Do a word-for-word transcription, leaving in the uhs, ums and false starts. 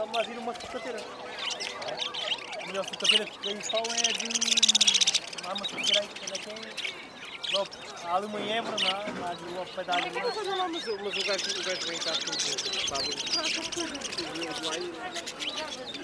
lá vir uma sucateira. A melhor sucateira que aí falam é de... Há uma sucateira aí, onde é que é? Logo, há ali uma hebra, não há? Não há de logo para dar ali. Mas olha lá, mas, mas o gajo, o gajo vem cá com o sábado.